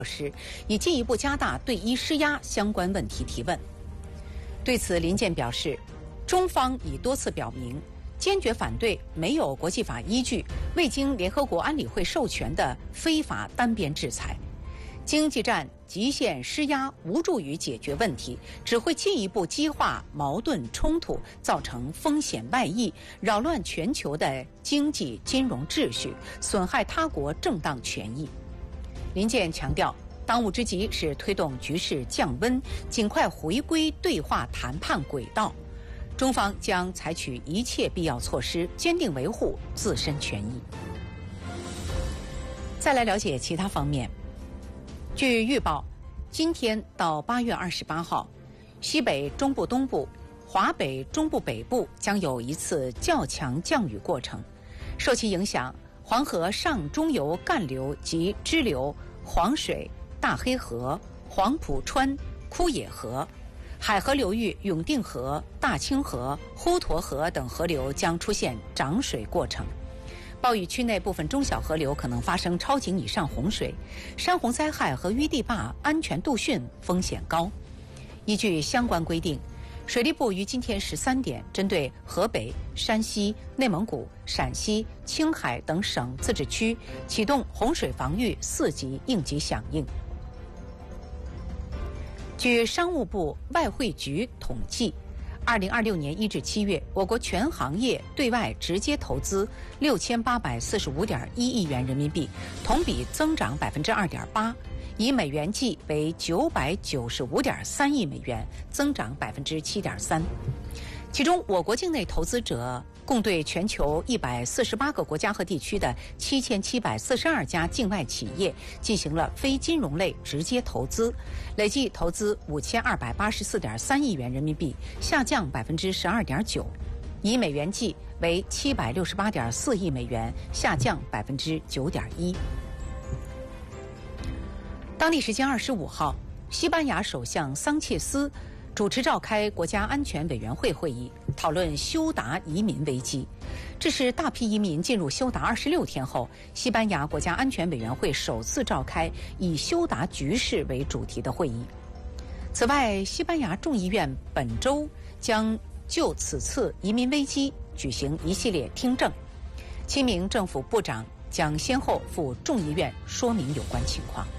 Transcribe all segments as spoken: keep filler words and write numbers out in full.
施，以进一步加大对伊施压相关问题提问。对此，林健表示，中方已多次表明，坚决反对没有国际法依据、未经联合国安理会授权的非法单边制裁。经济战极限施压无助于解决问题，只会进一步激化矛盾冲突，造成风险外溢，扰乱全球的经济金融秩序，损害他国正当权益。林健强调，当务之急是推动局势降温，尽快回归对话谈判轨道。中方将采取一切必要措施，坚定维护自身权益。再来了解其他方面。据预报，今天到八月二十八号，西北、中部、东部、华北、中部北部将有一次较强降雨过程。受其影响，黄河上中游干流及支流黄水、大黑河、黄浦川、枯野河、海河流域永定河、大清河、滹沱河等河流将出现涨水过程。暴雨区内部分中小河流可能发生超警以上洪水，山洪灾害和淤地坝安全度汛风险高。依据相关规定，水利部于今天十三点针对河北、山西、内蒙古、陕西、青海等省自治区启动洪水防御四级应急响应。据商务部外汇局统计，二零二六年一至七月，我国全行业对外直接投资六千八百四十五点一亿元人民币，同比增长百分之二点八，以美元计为九百九十五点三亿美元，增长百分之七点三。其中，我国境内投资者共对全球一百四十八个国家和地区的七千七百四十二家境外企业进行了非金融类直接投资，累计投资五千二百八十四点三亿元人民币，下降百分之十二点九，以美元计为七百六十八点四亿美元，下降百分之九点一。当地时间二十五号，西班牙首相桑切斯主持召开国家安全委员会会议，讨论休达移民危机。这是大批移民进入休达二十六天后，西班牙国家安全委员会首次召开以休达局势为主题的会议。此外，西班牙众议院本周将就此次移民危机举行一系列听证，七名政府部长将先后赴众议院说明有关情况。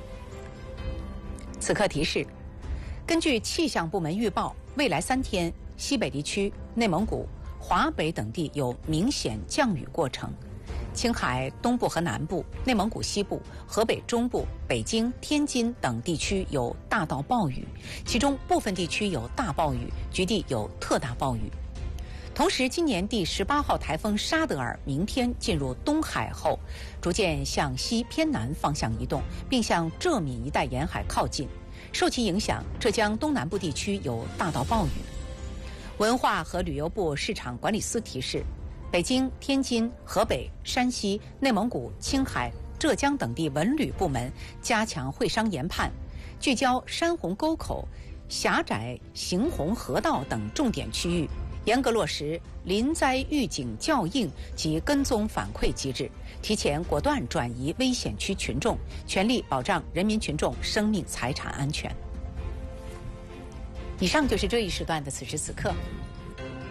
此刻提示，根据气象部门预报，未来三天，西北地区、内蒙古、华北等地有明显降雨过程，青海东部和南部、内蒙古西部、河北中部、北京、天津等地区有大到暴雨，其中部分地区有大暴雨，局地有特大暴雨。同时，今年第十八号台风沙德尔明天进入东海后，逐渐向西偏南方向移动，并向浙闽一带沿海靠近。受其影响，浙江东南部地区有大到暴雨。文化和旅游部市场管理司提示，北京、天津、河北、山西、内蒙古、青海、浙江等地文旅部门加强会商研判，聚焦山洪沟口、狭窄行洪河道等重点区域，严格落实临灾预警校应及跟踪反馈机制，提前果断转移危险区群众，全力保障人民群众生命财产安全。以上就是这一时段的此时此刻，